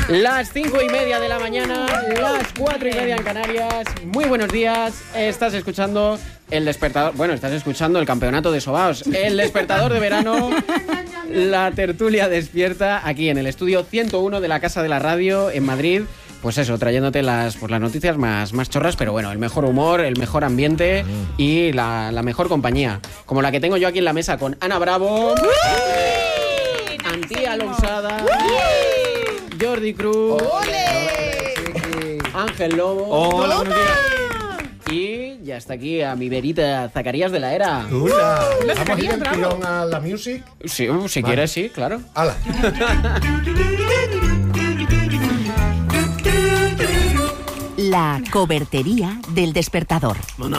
Las 5:30 de la mañana, las 4:30 en Canarias. Muy buenos días. Estás escuchando el despertador. Bueno, estás escuchando el campeonato de sobaos. El despertador de verano. La tertulia despierta aquí en el estudio 101 de la Casa de la Radio en Madrid. Pues eso, trayéndote las noticias más chorras, pero bueno, el mejor humor, el mejor ambiente y la mejor compañía. Como la que tengo yo aquí en la mesa con Ana Bravo, Antía Lousada, Jordi Cruz, Ángel Lobo. Hola, buenos días. Y ya está aquí a mi verita Zacarías de la Era. Hola. ¿Vamos a ir el tirón a la music? Sí, si quieres, sí, claro. ¡Hala! La cobertería del despertador.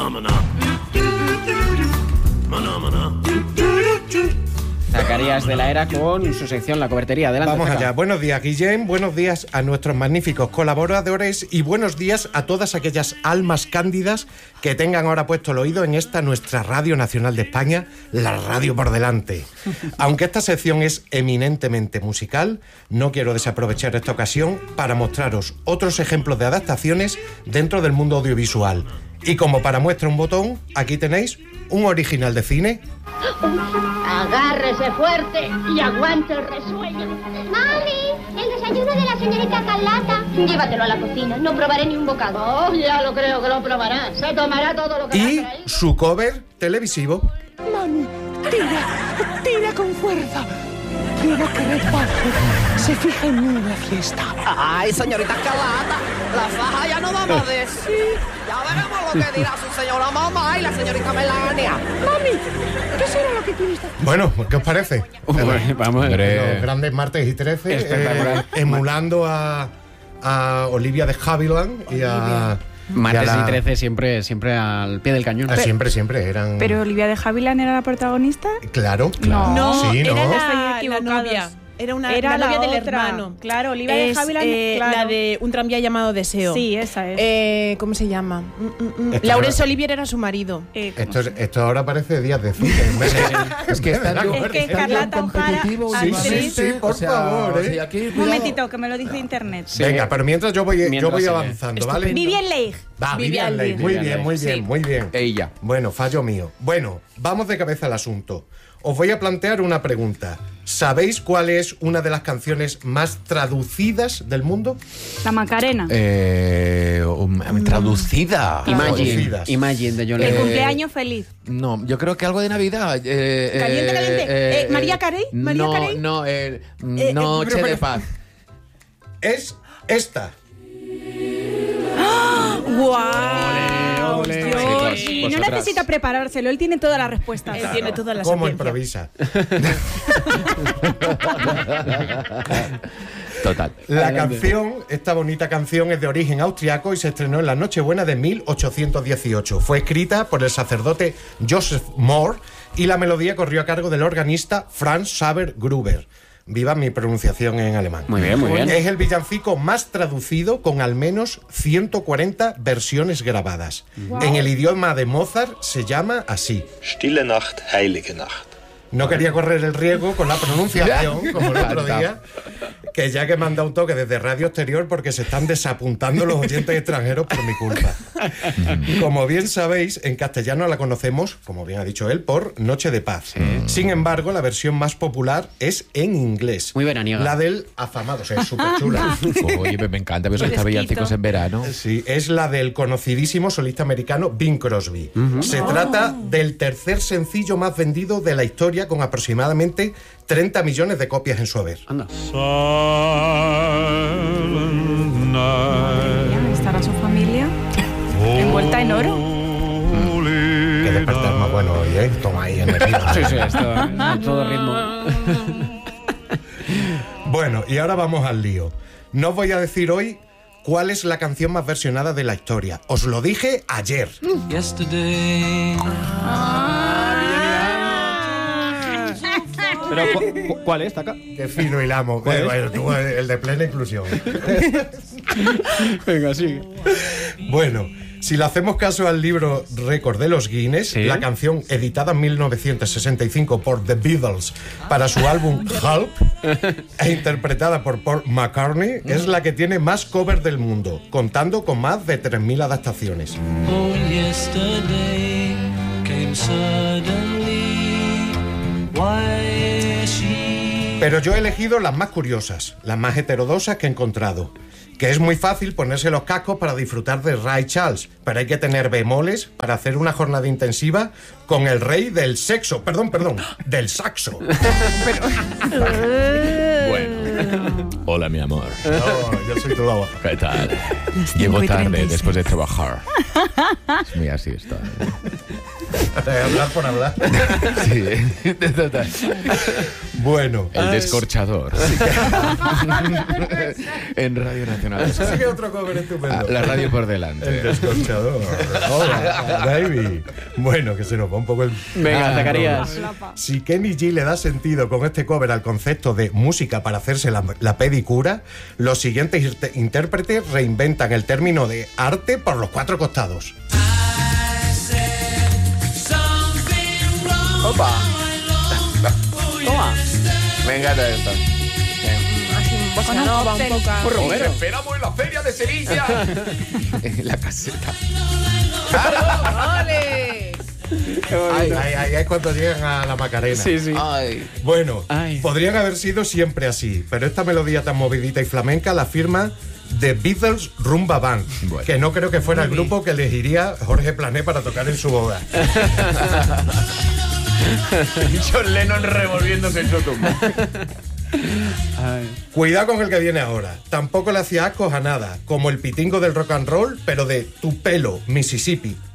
Zacarías de la Era con su sección La Cobertería. Adelante. Vamos Zaca. allá. Buenos días, Guillem. Buenos días a nuestros magníficos colaboradores y buenos días a todas aquellas almas cándidas que tengan ahora puesto el oído en esta nuestra Radio Nacional de España, la radio por delante. Aunque esta sección es eminentemente musical, no quiero desaprovechar esta ocasión para mostraros otros ejemplos de adaptaciones dentro del mundo audiovisual. Y como para muestra un botón, aquí tenéis un original de cine. Agárrese fuerte y aguante el resuello. ¡Mami! El desayuno de la señorita Carlota. Llévatelo a la cocina, no probaré ni un bocado. Oh, ya lo creo que lo probará. Se tomará todo lo que Y va a traer. su cover televisivo. Mami, tira con fuerza. Quiero que Red Bull se fije en mí en la fiesta. Ay, señorita Carlota, la faja ya no vamos a decir. Ya veremos lo que dirá su señora mamá y la señorita Melania. Mami, ¿qué será lo que tienes? Bueno, ¿qué os parece? Vamos. Los grandes martes y 13, Espectacular. emulando a Olivia de Havilland y a... Martes y a la- y 13 siempre al pie del cañón. Siempre eran... ¿Pero Olivia de Havilland era la protagonista? Claro. No, Sí, era ¿no? la novia. Era la novia del hermano. Claro, Olivia de Havilland, claro. La de Un tranvía llamado Deseo. Sí, esa es. ¿Cómo se llama? Esto Laurence era- Olivier era su marido. Esto ahora parece días de cine. Es que está Es que Escarlata O'Hara, Sí, actriz. por favor. sí, aquí, Un momentito, que me lo dice internet. Sí. Venga, pero mientras yo voy Mientras sigue. avanzando, ¿vale? Vivian Leigh. Va, Vivian Leigh. Vivian Muy Leigh. bien, muy bien. Ella. Bueno, fallo mío. Bueno, vamos de cabeza al asunto. Os voy a plantear una pregunta. ¿Sabéis cuál es una de las canciones más traducidas del mundo? La Macarena. Traducida. Imagine de John El Lennon. cumpleaños feliz. No, yo creo que algo de Navidad. Caliente. María Carey. María Carey. Noche de paz. Es esta. ¡Guau! Ole, ole. Dios. Chicos, Y no vosotras. necesita preparárselo, él tiene todas las respuestas. Él tiene todas las ¿Cómo sapiencias. improvisa? Total. La canción, esta bonita canción, es de origen austriaco y se estrenó en la Nochebuena de 1818. Fue escrita por el sacerdote Joseph Mohr y la melodía corrió a cargo del organista Franz Xaver Gruber. Viva mi pronunciación en alemán. Muy bien, muy bien. Es el villancico más traducido con al menos 140 versiones grabadas. En el idioma de Mozart se llama así. Stille Nacht, heilige Nacht. No quería correr el riesgo con la pronunciación, como el otro día, que ya que me han dado un toque desde Radio Exterior porque se están desapuntando los oyentes extranjeros por mi culpa. Como bien sabéis, en castellano la conocemos, como bien ha dicho él, por Noche de Paz. Sin embargo, la versión más popular es en inglés. Muy veraniega. La del afamado, o sea, es súper chula. Oye, me encanta ver estos villancicos en verano. Sí, es la del conocidísimo solista americano Bing Crosby. Se trata del tercer sencillo más vendido de la historia, con aproximadamente 30 millones de copias en su haber. Anda. ¿Estará su familia envuelta en oro? Que despertar más bueno hoy, ¿eh? Toma ahí energía. Sí, esto a todo ritmo. Bueno, y ahora vamos al lío. No os voy a decir hoy cuál es la canción más versionada de la historia. Os lo dije ayer. Pero, ¿cuál es, Taca? Qué fino hilamos. ¿Cuál es? Bueno, tú, el de plena inclusión. Venga, sí. Bueno, Si le hacemos caso al libro récord de los Guinness, ¿Sí? la canción editada en 1965 por The Beatles para su álbum Help e interpretada por Paul McCartney es la que tiene más covers del mundo, contando con más de 3.000 adaptaciones. Oh, yesterday came suddenly. Why she... Pero yo he elegido las más curiosas, las más heterodosas que he encontrado. Que es muy fácil ponerse los cascos para disfrutar de Ray Charles, pero hay que tener bemoles para hacer una jornada intensiva con el rey del sexo, del saxo. Bueno. Hola, mi amor. No, yo soy tu lobo. ¿Qué tal? Llego tarde después de trabajar. Es muy así esto. Hablar por hablar. Sí, total. Bueno. El descorchador. En Radio Nacional. Eso sí que es otro cover estupendo. La radio por delante. El descorchador. Hola, baby. Bueno, que se nos va un poco el... Venga, Zacarías. Si Kenny G le da sentido con este cover al concepto de música para hacerse la pedicura, los siguientes intérpretes reinventan el término de arte por los 4 costados. Opa. Toma. Me encanta esto. Con un cóctel. Os esperamos en la feria de Sevilla. En la caseta. ¡Ole! Ahí es cuando llegan a la Macarena. Sí, sí. Ay. Bueno, Ay. podrían haber sido siempre así, pero esta melodía tan movidita y flamenca la firma The Beatles Rumba Band, Bueno. que no creo que fuera el grupo que elegiría Jorge Plané para tocar en su boda. John Lennon revolviéndose en su tumba. Cuidado con el que viene ahora. Tampoco le hacía ascos a nada, como el pitingo del rock and roll, pero de Tu Pelo, Mississippi.